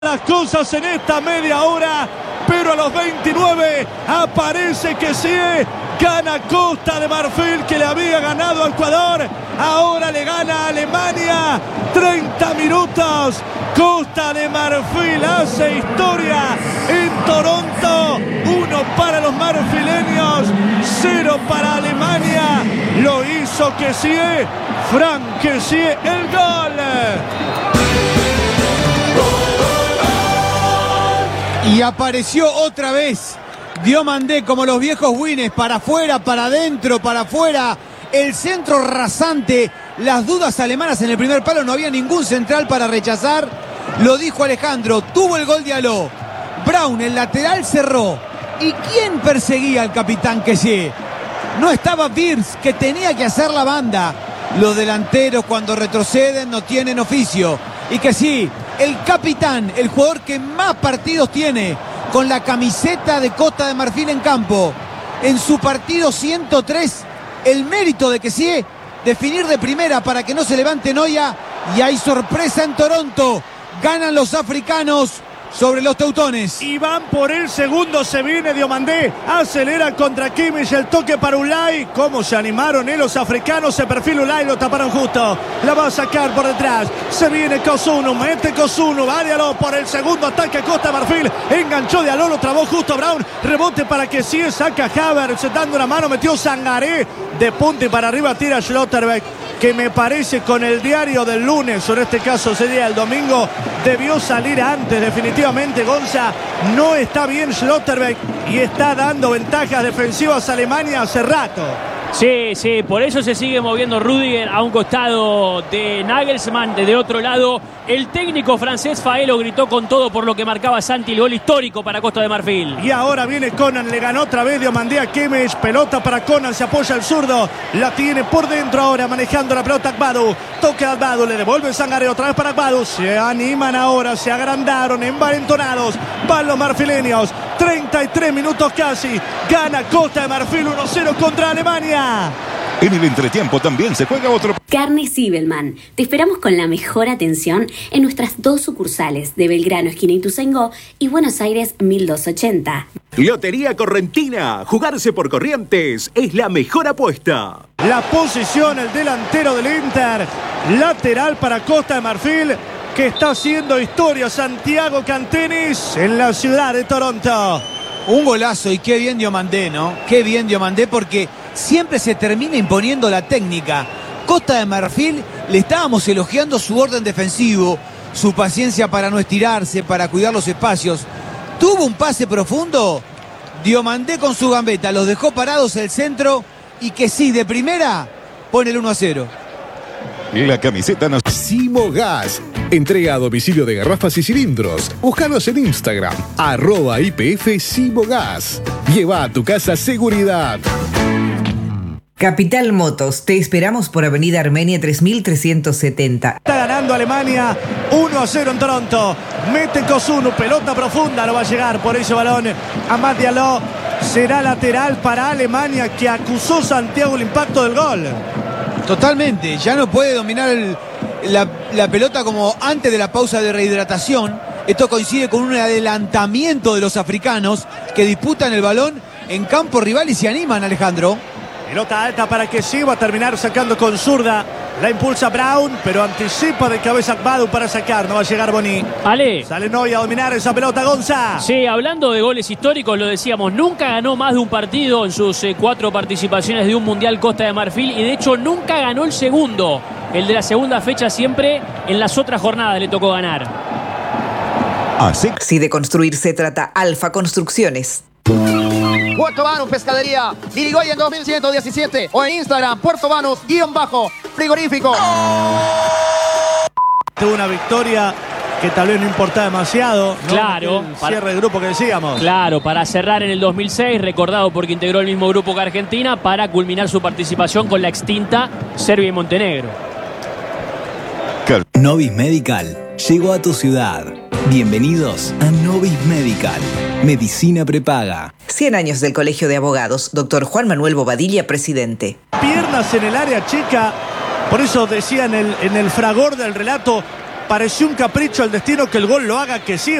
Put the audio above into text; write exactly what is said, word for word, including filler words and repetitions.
Las cosas en esta media hora, pero a los veintinueve aparece que sí, gana Costa de Marfil, que le había ganado a Ecuador, ahora le gana a Alemania. Treinta minutos, Costa de Marfil hace historia en Toronto. Uno para los marfileños, cero para Alemania. Lo hizo que sí, Franck que sí, el gol. Y apareció otra vez Diomandé como los viejos Wines, para afuera, para adentro, para afuera. El centro rasante, las dudas alemanas en el primer palo, no había ningún central para rechazar. Lo dijo Alejandro, tuvo el gol de Aló. Brown, el lateral, cerró. ¿Y quién perseguía al capitán Kessié? No estaba Wirtz, que tenía que hacer la banda. Los delanteros cuando retroceden no tienen oficio. Y que sí, el capitán, el jugador que más partidos tiene con la camiseta de Costa de Marfil en campo, en su partido ciento tres, el mérito de Kessié, definir de primera para que no se levante Noya. Y hay sorpresa en Toronto, ganan los africanos sobre los teutones. Y van por el segundo, se viene Diomandé, acelera contra Kimmich, el toque para Ulay. Cómo se animaron eh, los africanos, se perfila Ulay, lo taparon justo, la va a sacar por detrás, se viene Kosuno, mete Kosuno, va de Aló por el segundo ataque a Costa de Marfil, enganchó de Aló, lo trabó justo Brown, rebote para que sí, saca Havertz, dando una mano, metió Sangaré, de punta y para arriba tira Schlotterbeck, que me parece con el diario del lunes, o en este caso sería el domingo, debió salir antes. Definitivamente Gonza, no está bien Schlotterbeck y está dando ventajas defensivas a Alemania hace rato. Sí, sí, por eso se sigue moviendo Rüdiger a un costado de Nagelsmann. De otro lado, el técnico francés Faelo gritó con todo por lo que marcaba Santi, el gol histórico para Costa de Marfil. Y ahora viene Conan, le ganó otra vez Diomandé a Kimmich, pelota para Conan, se apoya al zurdo, la tiene por dentro ahora, manejando la pelota Agbadou, toque a Agbadou, le devuelve Sangaré otra vez para Agbadou, se animan ahora, se agrandaron, envalentonados, van los marfileños, treinta y tres minutos casi, gana Costa de Marfil uno cero contra Alemania. En el entretiempo también se juega otro. Carnes Zibelman. Te esperamos con la mejor atención en nuestras dos sucursales de Belgrano, esquina Ituzaingó, y Buenos Aires mil doscientos ochenta. Lotería Correntina. Jugarse por Corrientes es la mejor apuesta. La posición, el delantero del Inter. Lateral para Costa de Marfil, que está haciendo historia, Santiago Cantenis, en la ciudad de Toronto. Un golazo, y qué bien Diomandé, ¿no? Qué bien Diomandé, porque siempre se termina imponiendo la técnica. Costa de Marfil, le estábamos elogiando su orden defensivo, su paciencia para no estirarse, para cuidar los espacios. Tuvo un pase profundo, Diomandé con su gambeta los dejó parados el centro, y que sí, de primera, pone el uno a cero. La camiseta nos... Simogas. Entrega a domicilio de garrafas y cilindros. Búscanos en Instagram, arroba I P F Simogas. Lleva a tu casa seguridad. Capital Motos, te esperamos por Avenida Armenia tres mil trescientos setenta. Está ganando Alemania uno a cero en Toronto. Mete Kosuno, pelota profunda, no va a llegar por ese balón a Amad Diallo. Será lateral para Alemania, que acusó Santiago el impacto del gol. Totalmente, ya no puede dominar el, la, la pelota como antes de la pausa de rehidratación. Esto coincide con un adelantamiento de los africanos que disputan el balón en campo rival y se animan, Alejandro. Pelota alta para que sí, va a terminar sacando con zurda. La impulsa Brown, pero anticipa de cabeza Agbadou para sacar. No va a llegar Boni. Ale. Sale Noy a dominar esa pelota, Gonza. Sí, hablando de goles históricos, lo decíamos, nunca ganó más de un partido en sus eh, cuatro participaciones de un Mundial Costa de Marfil, y de hecho nunca ganó el segundo. El de la segunda fecha siempre en las otras jornadas le tocó ganar. Así. Si de construir se trata, Alfa Construcciones. Puerto Banús Pescadería, Irigoyen dos mil ciento diecisiete, o en Instagram, Puerto Banús, guión bajo, frigorífico. Tuvo una victoria que tal vez no importa demasiado, ¿no? Claro. El cierre del grupo que decíamos. Claro, para cerrar en el dos mil seis, recordado porque integró el mismo grupo que Argentina, para culminar su participación con la extinta Serbia y Montenegro. Novis Medical llegó a tu ciudad. Bienvenidos a Novis Medical. Medicina prepaga. cien años del Colegio de Abogados. Doctor Juan Manuel Bobadilla, presidente. Piernas en el área chica. Por eso decía en el, en el fragor del relato, pareció un capricho al destino que el gol lo haga que sí.